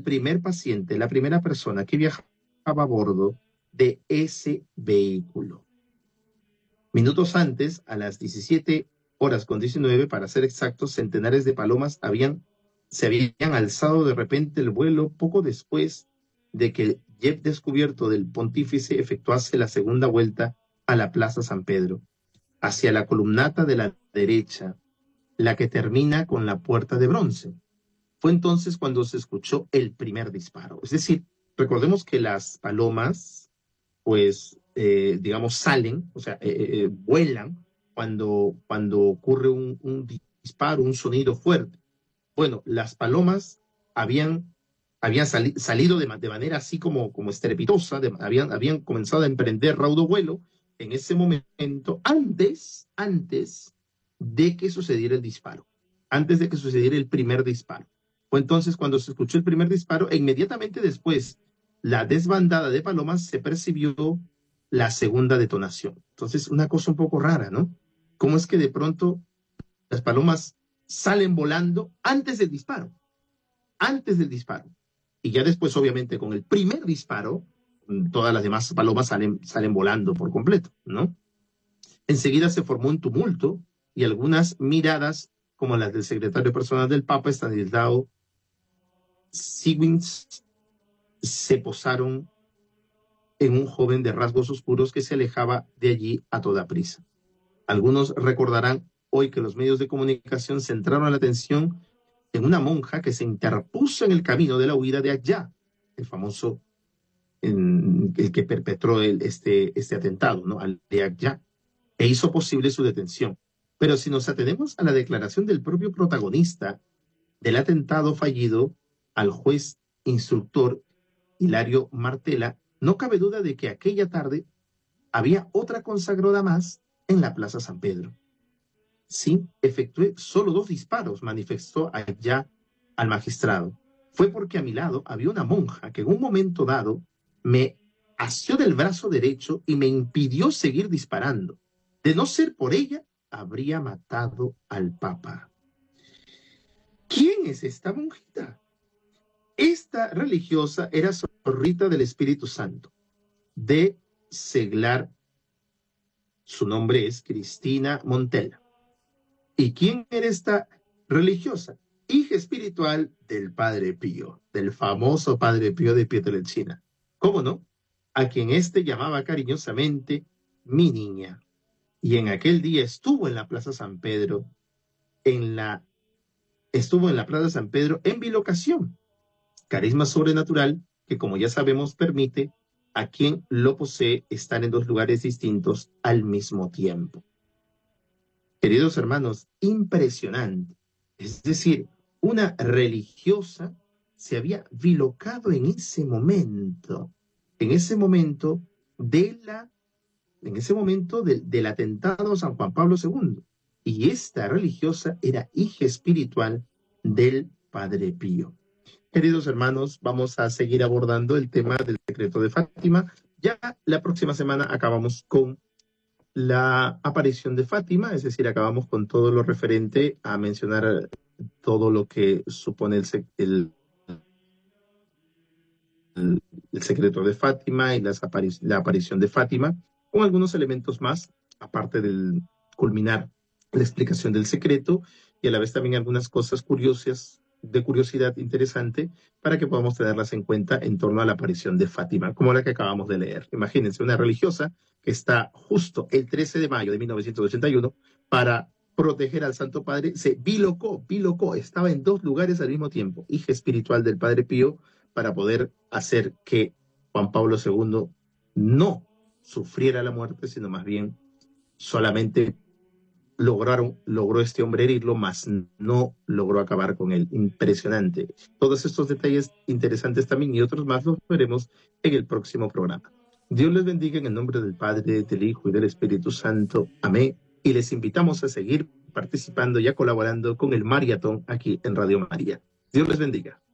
primer paciente, la primera persona que viajaba a bordo de ese vehículo. Minutos antes, a las 17:19, para ser exactos, centenares de palomas se habían alzado de repente el vuelo poco después de que el jet descubierto del pontífice efectuase la segunda vuelta a la Plaza San Pedro, hacia la columnata de la derecha, la que termina con la Puerta de Bronce. Fue entonces cuando se escuchó el primer disparo. Es decir, recordemos que las palomas, pues, digamos, salen, o sea, vuelan cuando ocurre un disparo, un sonido fuerte. Bueno, las palomas habían salido de manera así como estrepitosa, habían comenzado a emprender raudo vuelo en ese momento, antes de que sucediera el disparo, antes de que sucediera el primer disparo. Fue entonces cuando se escuchó el primer disparo, e inmediatamente después, la desbandada de palomas, se percibió la segunda detonación. Entonces, una cosa un poco rara, ¿no? ¿Cómo es que de pronto las palomas salen volando antes del disparo? Antes del disparo. Y ya después, obviamente, con el primer disparo, todas las demás palomas salen volando por completo, ¿no? Enseguida se formó un tumulto y algunas miradas, como las del secretario personal del Papa, Stanislao Sigwins, se posaron en un joven de rasgos oscuros que se alejaba de allí a toda prisa. Algunos recordarán hoy que los medios de comunicación centraron la atención en una monja que se interpuso en el camino de la huida de Agya, el famoso, el que perpetró este atentado, ¿no? Al de Agya, e hizo posible su detención. Pero si nos atenemos a la declaración del propio protagonista del atentado fallido, al juez instructor Hilario Martela, no cabe duda de que aquella tarde había otra consagrada más en la Plaza San Pedro. Sí, efectué solo 2 disparos, manifestó allá al magistrado. Fue porque a mi lado había una monja que en un momento dado me asió del brazo derecho y me impidió seguir disparando. De no ser por ella, habría matado al Papa. ¿Quién es esta monjita? Esta religiosa era Zorrita del Espíritu Santo, de Seglar. Su nombre es Cristina Montella. ¿Y quién era esta religiosa? Hija espiritual del Padre Pío, del famoso Padre Pío de Pietrelcina. ¿Cómo no? A quien éste llamaba cariñosamente mi niña. Y en aquel día estuvo en la Plaza San Pedro, en bilocación. Carisma sobrenatural que, como ya sabemos, permite a quien lo posee estar en 2 lugares distintos al mismo tiempo. Queridos hermanos, impresionante. Es decir, una religiosa se había bilocado en ese momento del atentado a San Juan Pablo II. Y esta religiosa era hija espiritual del Padre Pío. Queridos hermanos, vamos a seguir abordando el tema del secreto de Fátima. Ya la próxima semana acabamos con la aparición de Fátima, es decir, acabamos con todo lo referente a mencionar todo lo que supone el secreto de Fátima y la aparición de Fátima, con algunos elementos más, aparte del culminar la explicación del secreto, y a la vez también algunas cosas curiosas, de curiosidad interesante, para que podamos tenerlas en cuenta en torno a la aparición de Fátima, como la que acabamos de leer. Imagínense, una religiosa que está justo el 13 de mayo de 1981 para proteger al Santo Padre, se bilocó, estaba en 2 lugares al mismo tiempo, hija espiritual del Padre Pío, para poder hacer que Juan Pablo II no sufriera la muerte, sino más bien solamente logró este hombre herirlo, mas no logró acabar con él. Impresionante. Todos estos detalles interesantes también y otros más los veremos en el próximo programa. Dios les bendiga en el nombre del Padre, del Hijo y del Espíritu Santo. Amén. Y les invitamos a seguir participando y a colaborando con el maratón aquí en Radio María. Dios les bendiga.